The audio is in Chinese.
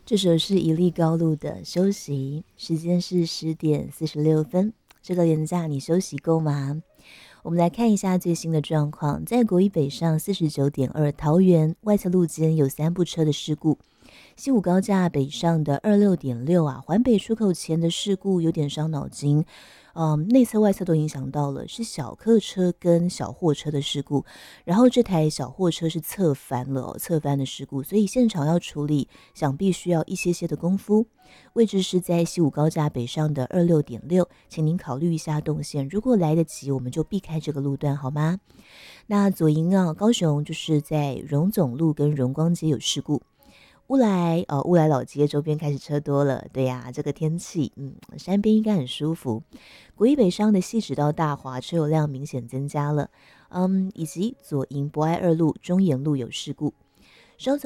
这首是一粒高路的休息，时间是10点46分。这个连假你休息够吗？我们来看一下最新的状况，在国一北上49.2桃园外侧路肩有3部车的事故，西武高架北上的26.6啊，环北出口前的事故有点伤脑筋。内侧外侧都影响到了，是小客车跟小货车的事故，然后这台小货车是侧翻了侧翻的事故，所以现场要处理，想必需要一些的功夫。位置是在西武高架北上的26.6，请您考虑一下动线，如果来得及，我们就避开这个路段好吗？那左营啊，高雄就是在荣总路跟荣光街有事故。乌来老街周边开始车多了，对呀，这个天气，山边应该很舒服。国一北上的汐止到大华车流量明显增加了，以及左营博爱2路、中研路有事故。稍早